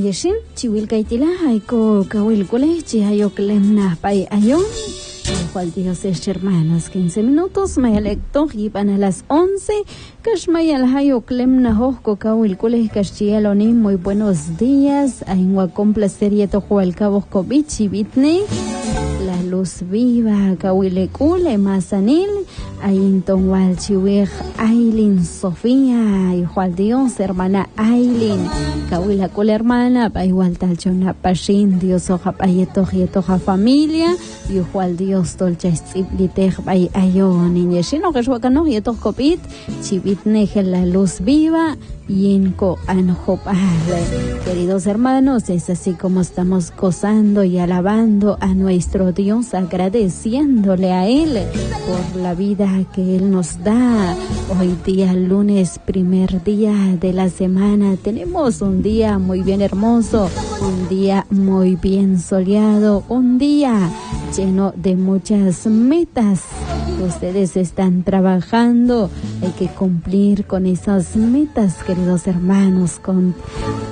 Yeshin, chiwil kaitila, haiko kawil colechi, hayo clemna pay ayon. Igual Dios es hermanos, 15 minutos, mayalecto, y van a las 11. Kashmayal hayo clemna hosco kawil colechi, kaschieloni, muy buenos días. Aingua complacer y tojo al cabo covichi bitne. La luz viva, kawile kule, masanil. Ainton Walchiwig, Ailin Sofía, hijo al Dios, hermana Ailin, Kawila Kul hermana, pa igual talchona Pashin, Dios oja payeto, yetoja familia, hijo al Dios, tolcha stiblitej, bay ayo, niñeshino, que suacano, yetok copit, chivit negel la luz viva, Yinko anjopale. Queridos hermanos, es así como estamos gozando y alabando a nuestro Dios, agradeciéndole a Él por la vida que Él nos da. Hoy día, lunes, primer día de la semana, tenemos un día muy bien hermoso, un día muy bien soleado, un día lleno de muchas metas. Ustedes están trabajando, hay que cumplir con esas metas, queridos hermanos, con